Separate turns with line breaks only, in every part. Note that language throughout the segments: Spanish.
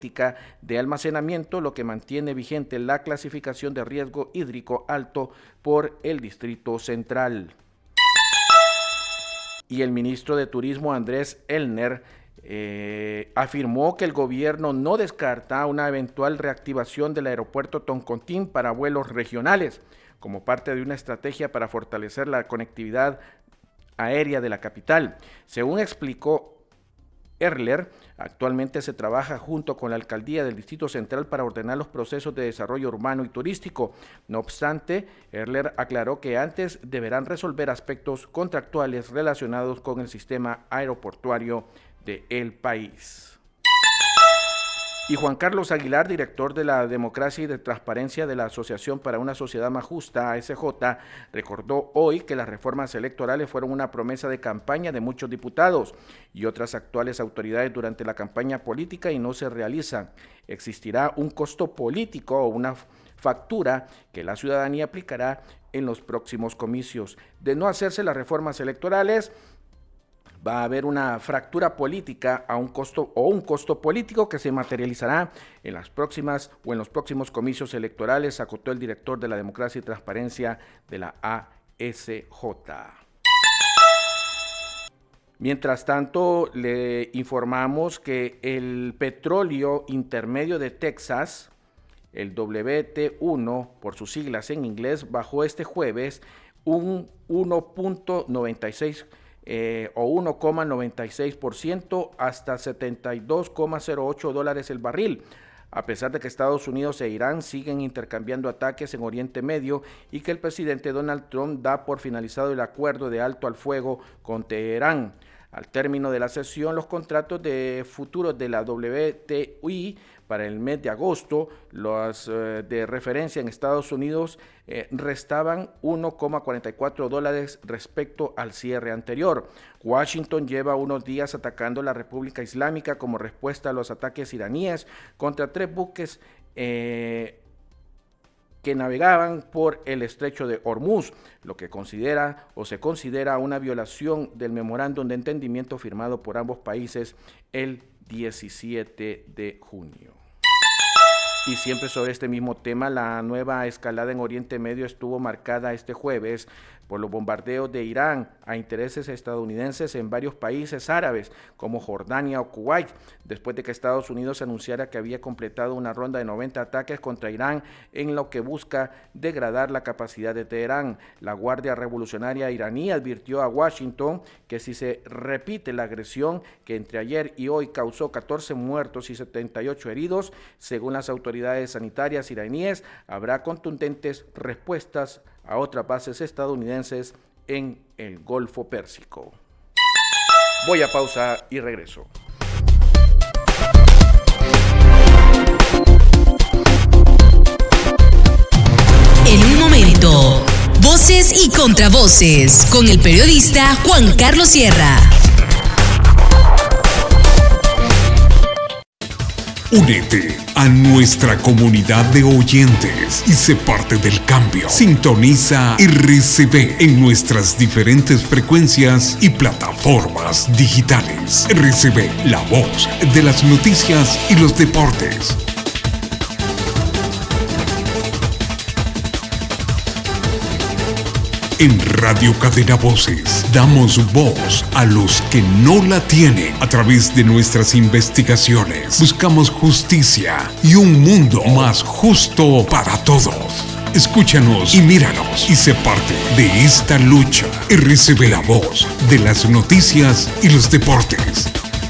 de almacenamiento, lo que mantiene vigente la clasificación de riesgo hídrico alto por el Distrito Central. Y el ministro de Turismo, Andrés Elner, afirmó que el gobierno no descarta una eventual reactivación del aeropuerto Toncontín para vuelos regionales, como parte de una estrategia para fortalecer la conectividad aérea de la capital. Según explicó Erler, actualmente se trabaja junto con la alcaldía del Distrito Central para ordenar los procesos de desarrollo urbano y turístico. No obstante, Erler aclaró que antes deberán resolver aspectos contractuales relacionados con el sistema aeroportuario del país. Y Juan Carlos Aguilar, director de la Democracia y de Transparencia de la Asociación para una Sociedad Más Justa, ASJ, recordó hoy que las reformas electorales fueron una promesa de campaña de muchos diputados y otras actuales autoridades durante la campaña política y no se realizan. Existirá un costo político o una factura que la ciudadanía aplicará en los próximos comicios. De no hacerse las reformas electorales, va a haber una fractura política a un costo político que se materializará en las próximas o en los próximos comicios electorales, acotó el director de la Democracia y Transparencia de la ASJ. Mientras tanto, le informamos que el petróleo intermedio de Texas, el WT1 por sus siglas en inglés, bajó este jueves un 1.96% o 1,96% hasta $72,08 el barril, a pesar de que Estados Unidos e Irán siguen intercambiando ataques en Oriente Medio y que el presidente Donald Trump da por finalizado el acuerdo de alto al fuego con Teherán. Al término de la sesión, los contratos de futuros de la WTI para el mes de agosto, los de referencia en Estados Unidos restaban $1,44 respecto al cierre anterior. Washington lleva unos días atacando la República Islámica como respuesta a los ataques iraníes contra 3 buques que navegaban por el estrecho de Hormuz, lo que se considera una violación del memorándum de entendimiento firmado por ambos países el 17 de junio. Y siempre sobre este mismo tema, la nueva escalada en Oriente Medio estuvo marcada este jueves por los bombardeos de Irán a intereses estadounidenses en varios países árabes como Jordania o Kuwait, después de que Estados Unidos anunciara que había completado una ronda de 90 ataques contra Irán en lo que busca degradar la capacidad de Teherán. La Guardia Revolucionaria iraní advirtió a Washington que si se repite la agresión que entre ayer y hoy causó 14 muertos y 78 heridos, según las autoridades sanitarias iraníes, habrá contundentes respuestas a otras bases estadounidenses en el Golfo Pérsico. Voy a pausa y regreso.
En un momento, voces y contravoces con el periodista Juan Carlos Sierra.
Únete a nuestra comunidad de oyentes y sé parte del cambio. Sintoniza RCB en nuestras diferentes frecuencias y plataformas digitales. RCB, la voz de las noticias y los deportes. En Radio Cadena Voces damos voz a los que no la tienen. A través de nuestras investigaciones buscamos justicia y un mundo más justo para todos. Escúchanos y míranos y sé parte de esta lucha. RCB, la voz de las noticias y los deportes.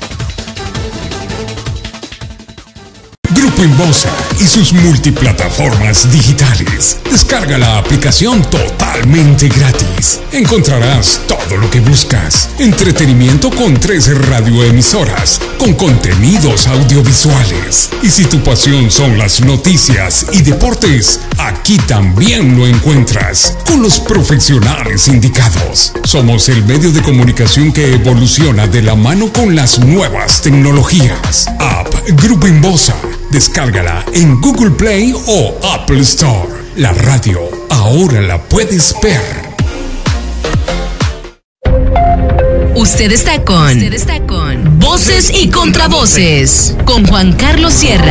Grupo Inbosa y sus multiplataformas digitales. Descarga la aplicación totalmente gratis. Encontrarás todo lo que buscas. Entretenimiento con 13 radioemisoras, con contenidos audiovisuales. Y si tu pasión son las noticias y deportes, aquí también lo encuentras, con los profesionales indicados. Somos el medio de comunicación que evoluciona de la mano con las nuevas tecnologías. App Grupo Inbosa. Descárgala en Google Play o Apple Store. La radio ahora la puedes ver.
Usted está con Voces y Contravoces con Juan Carlos Sierra.